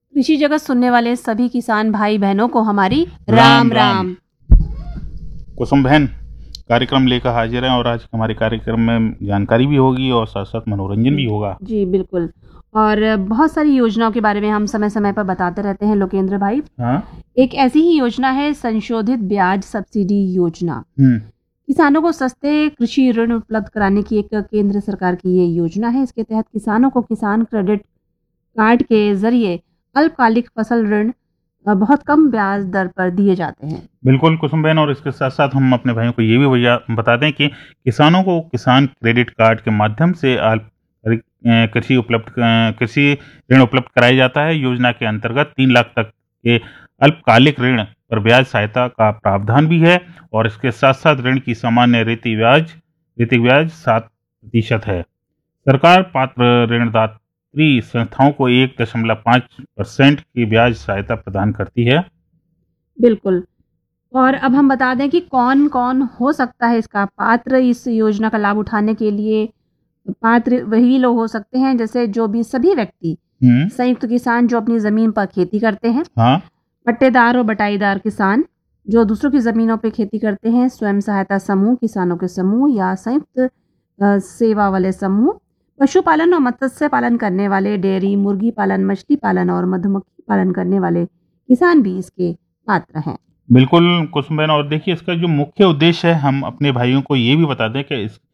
कृषि जगत सुनने वाले सभी किसान भाई बहनों को हमारी राम राम राम। कुसुम बहन कार्यक्रम लेकर हाजिर हैं और आज हमारे कार्यक्रम में जानकारी भी होगी और साथ साथ मनोरंजन भी होगा। जी बिल्कुल। और बहुत सारी योजनाओं के बारे में हम समय समय पर बताते रहते हैं लोकेंद्र भाई। हाँ। एक ऐसी ही योजना है संशोधित ब्याज सब्सिडी योजना। हम्म। किसानों को सस्ते कृषि ऋण उपलब्ध कराने की एक केंद्र सरकार की ये योजना है। इसके तहत किसानों को किसान क्रेडिट कार्ड के जरिए अल्पकालिक फसल ऋण बहुत कम ब्याज दर पर दिए जाते हैं। बिल्कुल कुसुम बहन, और इसके साथ साथ हम अपने भाइयों को ये भी बता दें कि किसानों को किसान क्रेडिट कार्ड के माध्यम से कृषि ऋण उपलब्ध कराया जाता है। योजना के अंतर्गत 3 लाख तक के अल्पकालिक ऋण पर ब्याज सहायता का प्रावधान भी है और इसके साथ साथ ऋण की सामान्य रीति ब्याज 7% है। सरकार पात्र ऋणदात्री संस्थाओं को 1.5% की ब्याज सहायता प्रदान करती है। बिल्कुल। और अब हम बता दें कि कौन कौन हो सकता है इसका पात्र। इस योजना का लाभ उठाने के लिए पात्र वही लोग हो सकते हैं जैसे जो भी सभी व्यक्ति संयुक्त किसान जो अपनी जमीन पर खेती करते हैं। हाँ। पट्टेदार और बटाईदार किसान जो दूसरों की जमीनों पर खेती करते हैं। स्वयं सहायता समूह, किसानों के समूह या संयुक्त सेवा वाले समूह। पशुपालन और मत्स्य पालन करने वाले, डेयरी, मुर्गी पालन, मछली पालन और मधुमक्खी पालन करने वाले किसान भी इसके पात्र हैं। बिल्कुल कुसुम बहन, और देखिए इसका जो मुख्य उद्देश्य है, हम अपने भाइयों को ये भी बता दें कि